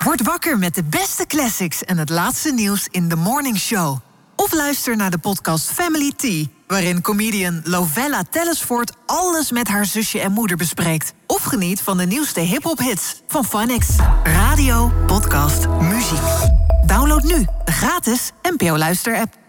Word wakker met de beste classics en het laatste nieuws in The Morning Show. Of luister naar de podcast Family Tea, waarin comedian Lovella Tellisford alles met haar zusje en moeder bespreekt. Of geniet van de nieuwste hip-hop-hits van Phonics. Radio, podcast, muziek. Download nu de gratis NPO Luister-app.